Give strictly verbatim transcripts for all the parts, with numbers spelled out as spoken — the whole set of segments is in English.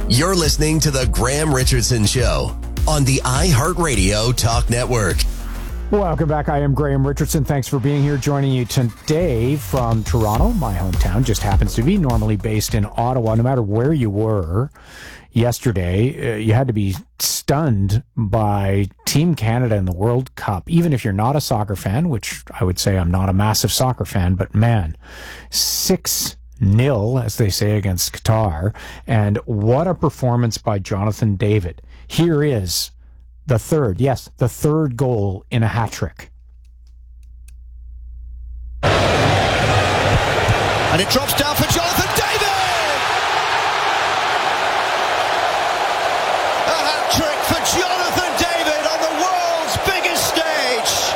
You're listening to The Graham Richardson Show on the iHeartRadio Talk Network. Welcome back. I am Graham Richardson. Thanks for being here. Joining you today from Toronto, my hometown. Just happens to be normally based in Ottawa. No matter where you were yesterday, uh, you had to be stunned by Team Canada in the World Cup. Even if you're not a soccer fan, which I would say I'm not a massive soccer fan, but man, six nil, as they say, against Qatar. And what a performance by Jonathan David. Here is the third, yes, the third goal in a hat trick. And it drops down for Jonathan David! A hat trick for Jonathan David on the world's biggest stage!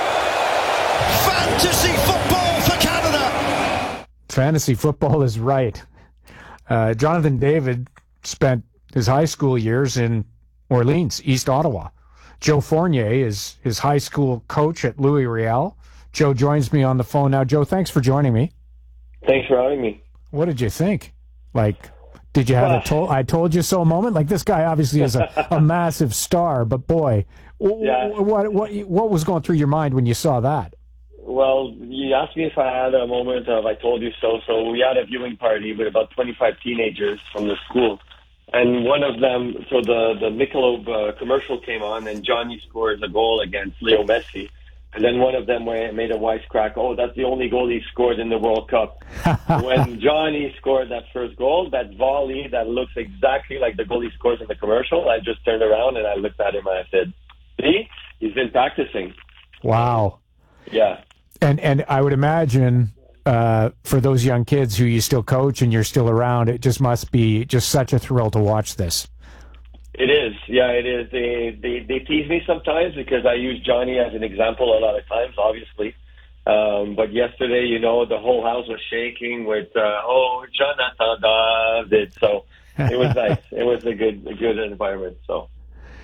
Fantasy football for Canada! Fantasy football is right. Uh, Jonathan David spent his high school years in Orleans, East Ottawa. Joe Fournier is his high school coach at Louis Riel. Joe joins me on the phone now. Joe, thanks for joining me. Thanks for having me. What did you think? Like, did you have uh, a told, I told you so moment? Like, this guy obviously is a, a massive star, but boy, yeah. what, what, what was going through your mind when you saw that? Well, you asked me if I had a moment of I told you so. So we had a viewing party with about twenty-five teenagers from the school. And one of them, so the, the Michelob uh, commercial came on, and Johnny scores a goal against Leo Messi. And then one of them made a wisecrack, oh, that's the only goal he scored in the World Cup. When Johnny scored that first goal, that volley that looks exactly like the goal he scores in the commercial, I just turned around and I looked at him and I said, see, he's been practicing. Wow. Yeah. And, and I would imagine... Uh, for those young kids who you still coach and you're still around, it just must be just such a thrill to watch this. It is. Yeah, it is. They, they, they tease me sometimes because I use Johnny as an example a lot of times, obviously. Um, but yesterday, you know, the whole house was shaking with, uh, oh, Jonathan David. So it was nice. It was a good, a good environment. So,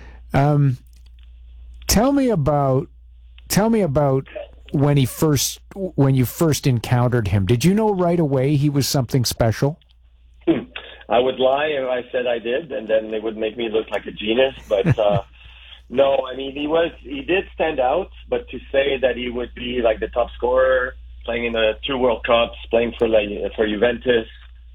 um, tell me about, tell me about, when he first when you first encountered him, did you know right away he was something special? Hmm. I would lie if I said I did, and then it would make me look like a genius. But uh, no, I mean he was he did stand out. But to say that he would be like the top scorer, playing in the two World Cups, playing for like for Juventus,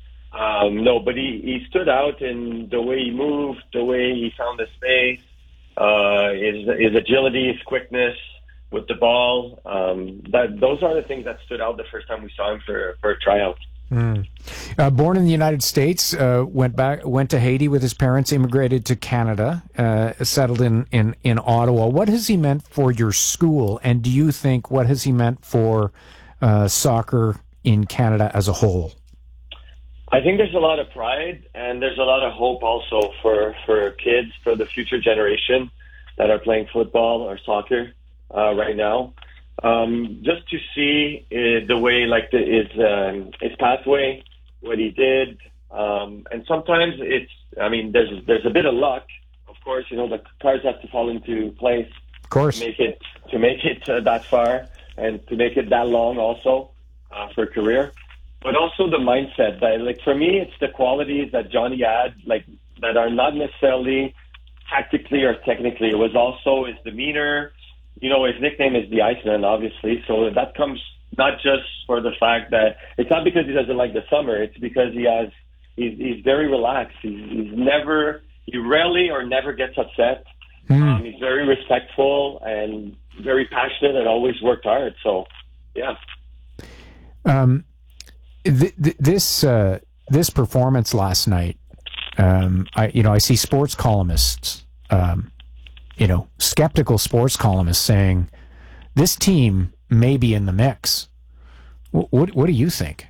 um, no. But he, he stood out in the way he moved, the way he found the space, uh, his his agility, his quickness with the ball. Um, that those are the things that stood out the first time we saw him for, for a tryout. Mm. Uh, born in the United States, uh, went back, went to Haiti with his parents, immigrated to Canada, uh, settled in, in, in Ottawa. What has he meant for your school? And do you think, what has he meant for uh, soccer in Canada as a whole? I think there's a lot of pride and there's a lot of hope also for, for kids, for the future generation that are playing football or soccer. Uh, right now, um, just to see uh, the way, like the, his um, his pathway, what he did, um, and sometimes it's, I mean, there's there's a bit of luck, of course. You know, the cards have to fall into place, of course, to make it to make it uh, that far and to make it that long, also uh, for a career. But also the mindset. That, like for me, it's the qualities that Johnny had, like that are not necessarily tactically or technically. It was also his demeanor. You know, his nickname is the Iceman, obviously. So that comes not just for the fact that it's not because he doesn't like the summer. It's because he has, he's, he's very relaxed. He's, he's never, he rarely or never gets upset. Mm. Um, he's very respectful and very passionate and always worked hard. So, yeah. Um, th- th- this, uh, this performance last night, um, I, you know, I see sports columnists, um, you know, skeptical sports columnists saying this team may be in the mix. What what, what do you think?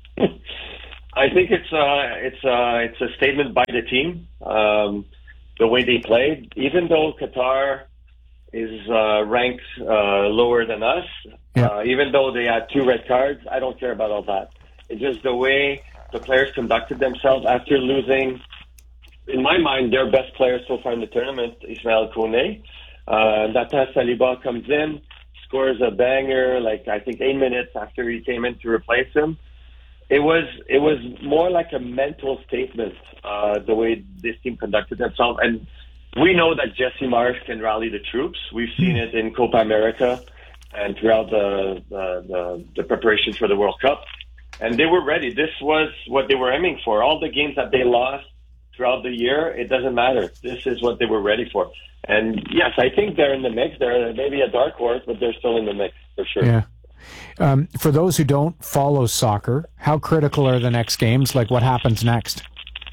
I think it's uh it's uh it's a statement by the team, um, the way they played. Even though Qatar is uh, ranked uh, lower than us, yeah. uh, even though they had two red cards, I don't care about all that. It's just the way the players conducted themselves after losing. In my mind, their best player so far in the tournament, Ismail Kone. Uh, Nathan Saliba comes in, scores a banger, like I think eight minutes after he came in to replace him. it was it was more like a mental statement, uh, the way this team conducted themselves. And we know that Jesse Marsh can rally the troops. We've seen it in Copa America and throughout the the, the the preparations for the World Cup. And they were ready. This was what they were aiming for. All the games that they lost throughout the year, it doesn't matter. This is what they were ready for. And yes, I think they're in the mix. They're maybe a dark horse, but they're still in the mix for sure. Yeah. Um, for those who don't follow soccer, how critical are the next games? Like, what happens next?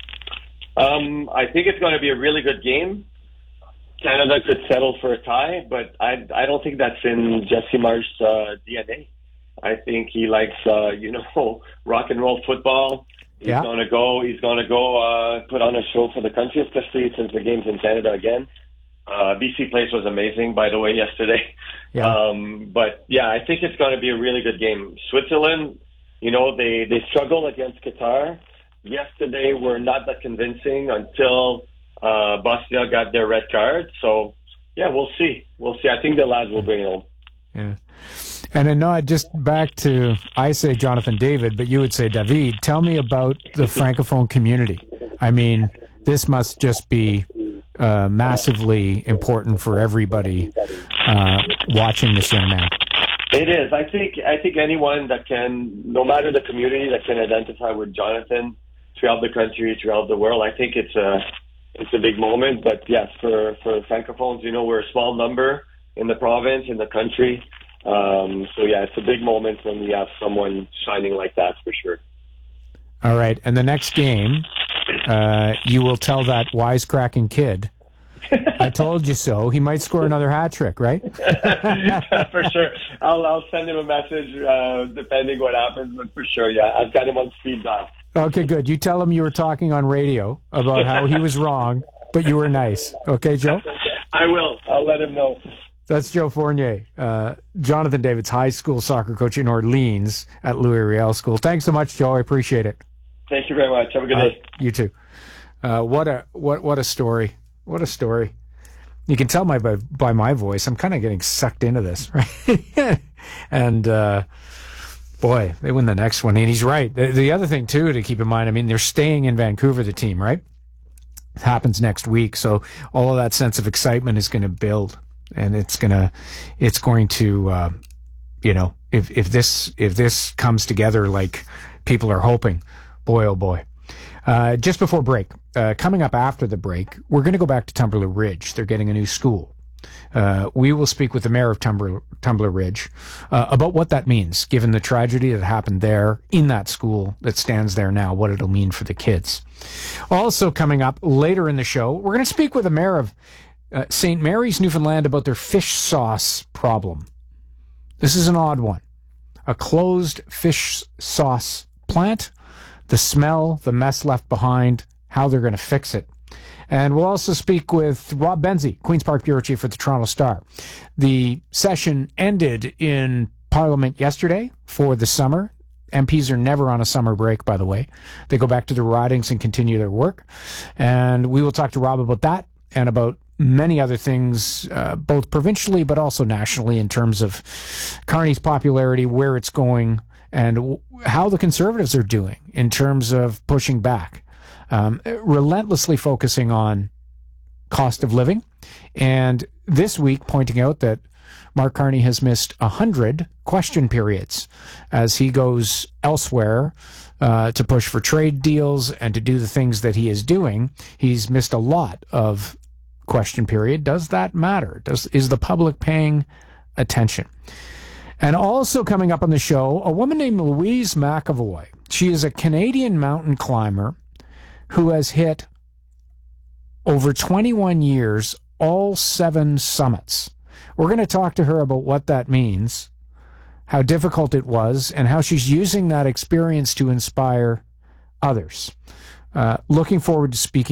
Um, I think it's going to be a really good game. Canada could settle for a tie, but I I don't think that's in Jesse Marsh's uh, D N A. I think he likes, uh, you know, rock and roll football. He's yeah. going to go. He's going to go uh, put on a show for the country, especially since the game's in Canada again. Uh, B C Place was amazing, by the way, yesterday. Yeah. Um, but yeah, I think it's going to be a really good game. Switzerland, you know, they they struggle against Qatar. Yesterday were not that convincing until uh, Bosnia got their red card. So yeah, we'll see. We'll see. I think the lads will bring it home. Yeah. And then, no, just back to, I say Jonathan David, but you would say David. Tell me about the Francophone community. I mean, this must just be uh, massively important for everybody uh, watching this young man. It is. I think I think anyone that can, no matter the community, that can identify with Jonathan throughout the country, throughout the world, I think it's a, it's a big moment. But yes, for, for Francophones, you know, we're a small number in the province, in the country. Um, so yeah, it's a big moment when we have someone shining like that, for sure. All right, and the next game, uh, you will tell that wisecracking kid, I told you so. He might score another hat trick, right? For sure. I'll I'll send him a message uh, depending what happens, but for sure, yeah, I've got him on speed dial. Okay, good. You tell him you were talking on radio about how he was wrong, but you were nice. Okay, Joe? I will. I'll let him know. That's Joe Fournier, uh, Jonathan David's high school soccer coach in Orleans at Louis Riel School. Thanks so much, Joe. I appreciate it. Thank you very much. Have a good uh, day. You too. Uh, what a what what a story. What a story. You can tell my by, by my voice, I'm kind of getting sucked into this, right? and uh, boy, they win the next one. And he's right. The, the other thing, too, to keep in mind, I mean, they're staying in Vancouver, the team, right? It happens next week. So all of that sense of excitement is going to build. And it's gonna, it's going to, uh, you know, if if this if this comes together like people are hoping, boy oh boy. Uh, just before break, uh, coming up after the break, we're going to go back to Tumbler Ridge. They're getting a new school. Uh, we will speak with the mayor of Tumbler, Tumbler Ridge uh, about what that means, given the tragedy that happened there in that school that stands there now, what it'll mean for the kids. Also coming up later in the show, we're going to speak with the mayor of Uh, Saint Mary's, Newfoundland, about their fish sauce problem. This is an odd one. A closed fish sauce plant, the smell, the mess left behind, how they're going to fix it. And we'll also speak with Rob Benzie, Queen's Park Bureau Chief for the Toronto Star. The session ended in Parliament yesterday for the summer. M Ps are never on a summer break, by the way. They go back to their ridings and continue their work. And we will talk to Rob about that and about many other things, uh, both provincially but also nationally, in terms of Carney's popularity, where it's going, and w- how the Conservatives are doing in terms of pushing back, um, relentlessly focusing on cost of living. And this week pointing out that Mark Carney has missed one hundred question periods as he goes elsewhere uh, to push for trade deals and to do the things that he is doing. He's missed a lot of question period. Does that matter? Does is the public paying attention? And also coming up on the show, a woman named Louise McAvoy. She is a Canadian mountain climber who has hit over twenty-one years all seven summits. We're going to talk to her about what that means, how difficult it was, and how she's using that experience to inspire others. Uh, looking forward to speaking